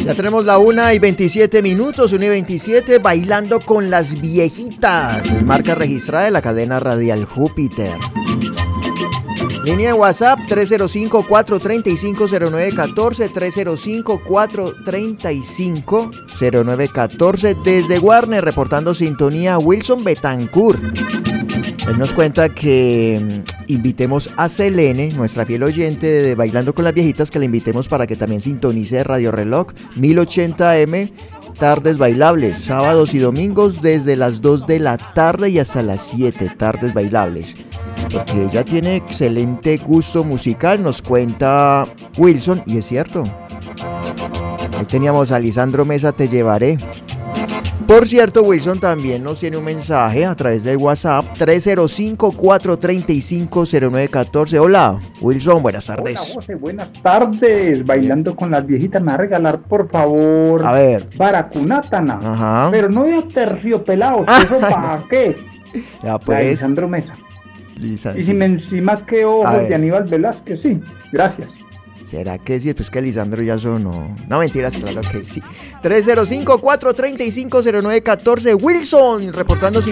Ya tenemos la 1:27, 1:27, bailando con las viejitas. Es marca registrada de la cadena radial Júpiter. Línea de WhatsApp 305-435-0914, 305-435-0914. Desde Warner, reportando sintonía, Wilson Betancourt. Él nos cuenta que invitemos a Selene, nuestra fiel oyente de Bailando con las Viejitas, que la invitemos para que también sintonice Radio Reloj 1080M, tardes bailables, sábados y domingos desde las 2 de la tarde y hasta las 7, tardes bailables. Porque ella tiene excelente gusto musical, nos cuenta Wilson, y es cierto. Ahí teníamos a Lisandro Mesa, Te Llevaré. Por cierto, Wilson también nos tiene un mensaje a través del WhatsApp 305-435-0914. Hola, Wilson, buenas tardes. Hola, José, buenas tardes. Bailando con las viejitas, me va a regalar, por favor, a ver, Baracunátana. Ajá. Pero no de terciopelados, ¿eso para qué? Ya pues. Lisandro Mesa. Lisa, Y sí. si me encima que ojos de Aníbal Velázquez, sí. Gracias. ¿Será que sí? Pues que Lisandro ya sonó. No, mentiras, claro que sí. 305-435-0914. Wilson, reportando